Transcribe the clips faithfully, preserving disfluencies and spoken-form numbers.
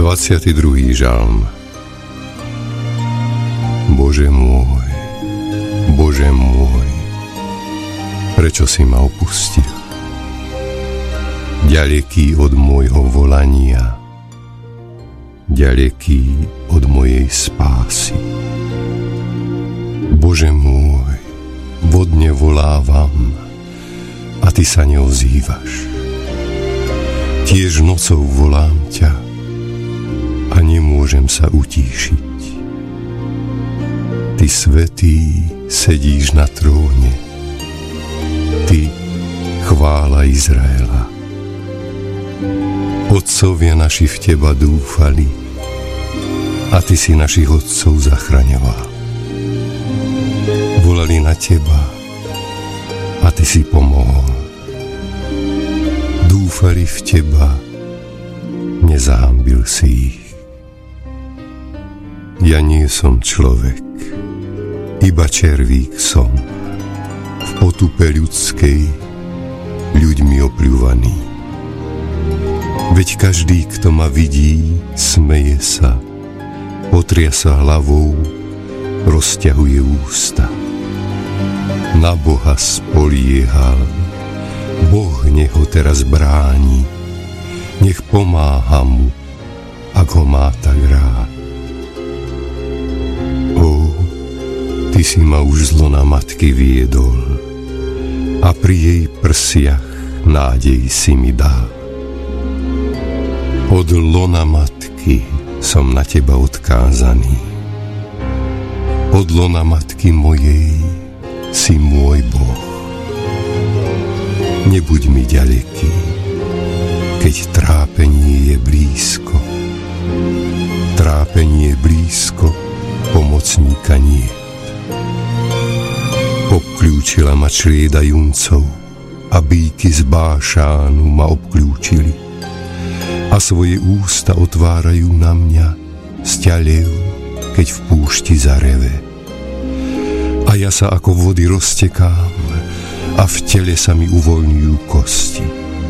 dvadsiaty druhý žalm. Bože môj, Bože môj, prečo si ma opustil? Ďaleký od môjho volania, ďaleký od mojej spásy. Bože môj, vodne volávam a ty sa neozývaš. Tiež nocou volám ťa a nemôžem sa utíšiť. Ty svätý sedíš na tróne, ty chvála Izraela. Otcovia naši v teba dúfali a ty si našich otcov zachraňoval. Volali na teba a ty si pomohol. Dúfali v teba, nezahambil si ich. Ja nie som človek, iba červík som, v potupe ľudskej, ľuďmi opľúvaný. Veď každý, kto ma vidí, smeje sa, potria sa hlavou, rozťahuje ústa. Na Boha spoliehal, Boh nech ho teraz bráni, nech pomáha mu, ak ho má tak rád. Ó, ty si ma už z lona matky viedol a pri jej prsiach nádej si mi dal. Od lona matky som na teba odkázaný. Od lona matky mojej si môj Boh. Nebuď mi ďaleký, keď trápenie je blízko. Trápenie je blízko, pomocníka nie. Obklúčila ma črieda juncov a býky z Bášánu ma obklúčili. A svoje ústa otvárajú na mňa sťalev, keď v púšti zareve. A ja sa ako vody roztekám a v tele sa mi uvoľňujú kosti.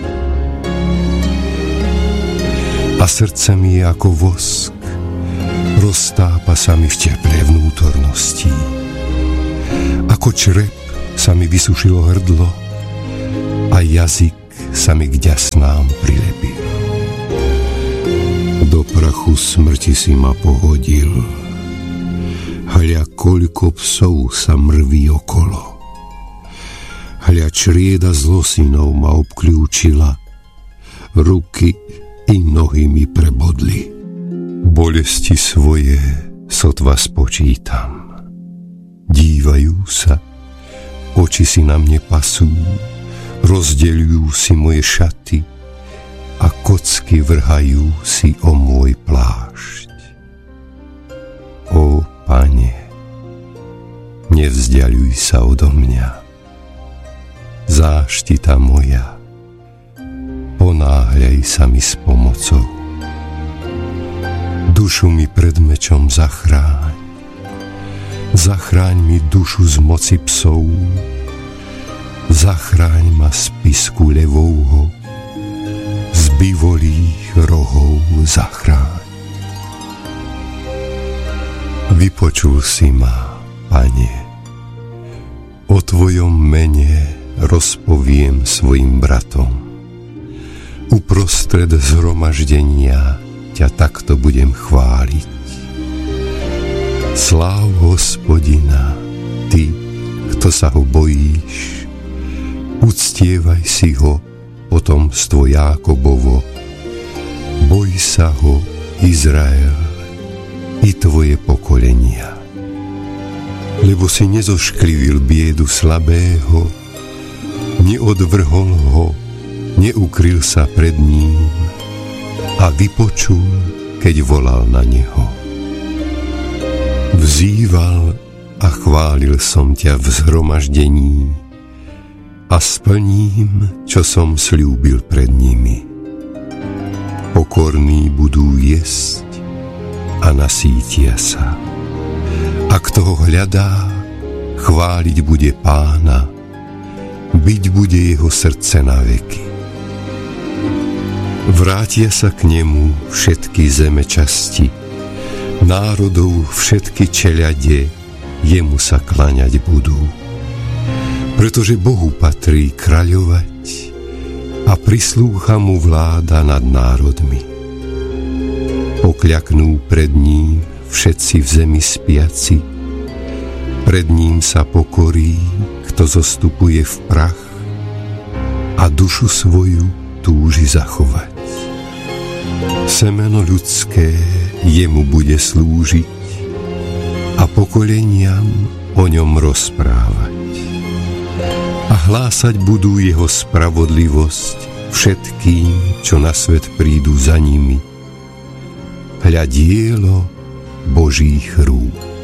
A srdce mi je ako vosk, roztápa sa mi v teple vnútorností. Ako črep sa mi vysušilo hrdlo a jazyk sa mi k ďasnám prilepil. Do prachu smrti si ma pohodil, hľa koľko psov sa mrví okolo. Hľa črieda zlosinov ma obklúčila, ruky i nohy mi prebodli. Bolesti svoje sotva spočítam. Dívajú sa, oči si na mne pasú, rozdeľujú si moje šaty a kocky vrhajú si o môj plášť. Ó, Pane, nevzdiaľuj sa odo mňa. Záštita moja, ponáhľaj sa mi s pomocou. Dušu mi pred mečom zachráň, zachráň mi dušu z moci psov, zachráň ma z pisku levovho, z bivolích rohov zachráň. Vypočul si ma, Pane, o tvojom mene rozpoviem svojim bratom. Uprostred zhromaždenia ťa takto budem chváliť. Sláv Hospodina, ty, kto sa ho bojíš, uctievaj si ho, potomstvo Jákobovo, boj sa ho, Izrael, i tvoje pokolenia. Lebo si nezošklivil biedu slabého, neodvrhol ho, neukryl sa pred ním a vypočul, keď volal na neho. Vzýval a chválil som ťa v zhromaždení a splním, čo som sľúbil pred nimi. Pokorní budú jesť a nasýtia sa. A kto ho hľadá, chváliť bude Pána, byť bude jeho srdce na veky. Vrátia sa k nemu všetky zeme časti, národov všetky čeľade jemu sa kláňať budú. Pretože Bohu patrí kráľovať a prislúcha mu vláda nad národmi. Pokľaknú pred ním všetci v zemi spiaci, pred ním sa pokorí, kto zostupuje v prach a dušu svoju túži zachovať. Semeno ľudské jemu bude slúžiť a pokoleniam o ňom rozprávať. A hlásať budú jeho spravodlivosť všetkým, čo na svet prídu za nimi. Hľa dielo Božích rúk.